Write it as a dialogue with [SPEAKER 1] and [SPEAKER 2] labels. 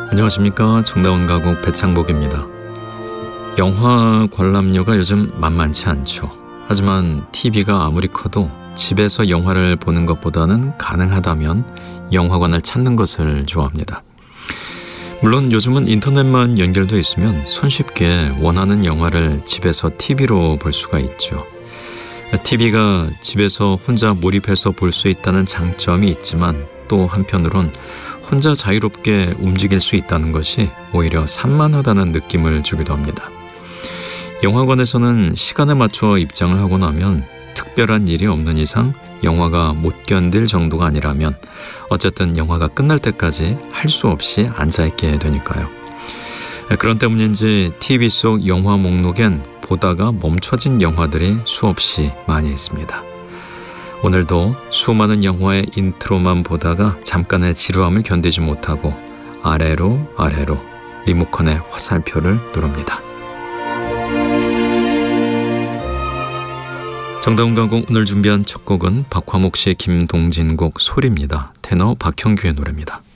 [SPEAKER 1] 안녕하십니까. 정다운 가곡 배창복입니다. 영화 관람료가 요즘 만만치 않죠. 하지만 TV가 아무리 커도 집에서 영화를 보는 것보다는 가능하다면 영화관을 찾는 것을 좋아합니다. 물론 요즘은 인터넷만 연결돼 있으면 손쉽게 원하는 영화를 집에서 TV로 볼 수가 있죠. TV가 집에서 혼자 몰입해서 볼 수 있다는 장점이 있지만 또 한편으론 혼자 자유롭게 움직일 수 있다는 것이 오히려 산만하다는 느낌을 주기도 합니다. 영화관에서는 시간에 맞춰 입장을 하고 나면 특별한 일이 없는 이상 영화가 못 견딜 정도가 아니라면 어쨌든 영화가 끝날 때까지 할 수 없이 앉아있게 되니까요. 그런 때문인지 TV 속 영화 목록엔 보다가 멈춰진 영화들이 수없이 많이 있습니다. 오늘도 수많은 영화의 인트로만 보다가 잠깐의 지루함을 견디지 못하고 아래로 리모컨의 화살표를 누릅니다. 정다운 가곡 오늘 준비한 첫 곡은 박화목 씨 김동진 곡 소리입니다. 테너 박형규의 노래입니다.